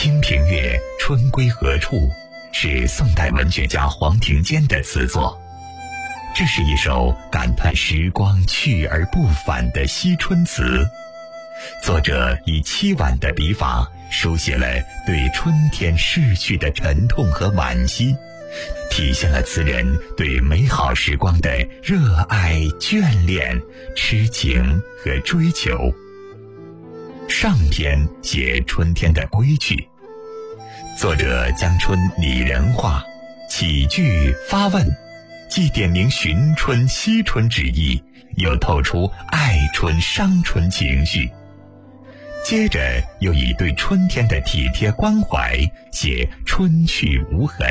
清平乐，春归何处是宋代文学家黄庭坚的词作。这是一首感叹时光去而不返的惜春词，作者以凄婉的笔法书写了对春天逝去的沉痛和惋惜，体现了词人对美好时光的热爱、眷恋、痴情和追求。上篇写春天的归去，作者将春拟人化，起句发问，既点明寻春惜春之意，又透出爱春伤春情绪。接着又以对春天的体贴关怀写春去无痕。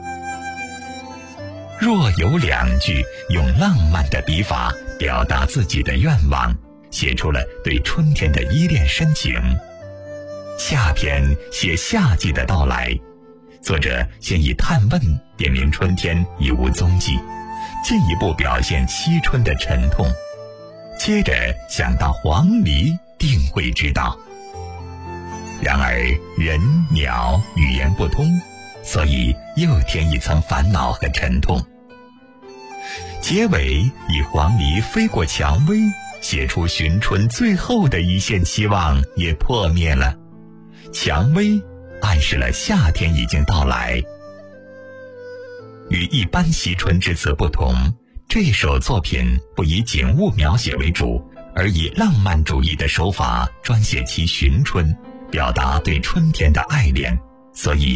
若有两句用浪漫的笔法表达自己的愿望，写出了对春天的依恋深情。下篇写夏季的到来，作者先以探问点明春天已无踪迹，进一步表现惜春的沉痛，接着想到黄鹂定会知道。然而人鸟语言不通，所以又添一层烦恼和沉痛。结尾以黄鹂飞过蔷薇，写出寻春最后的一线希望也破灭了。蔷薇暗示了夏天已经到来。与一般惜春之词不同，这首作品不以景物描写为主，而以浪漫主义的手法专写其寻春，表达对春天的爱恋，所以